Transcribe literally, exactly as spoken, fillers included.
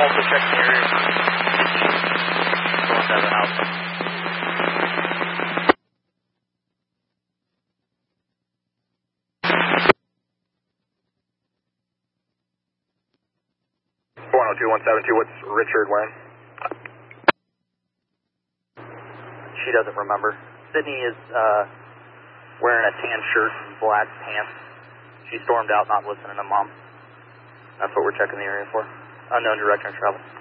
also checking the area. Going to the house. one oh two one seven two, what's Richard wearing? She doesn't remember. Sydney is uh, wearing a tan shirt and black pants. She stormed out not listening to Mom. That's what we're checking the area for. Unknown direction of travel.